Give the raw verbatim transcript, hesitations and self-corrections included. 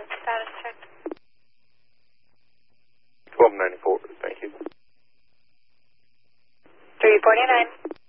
status check. twelve ninety-four, thank you. three forty-nine.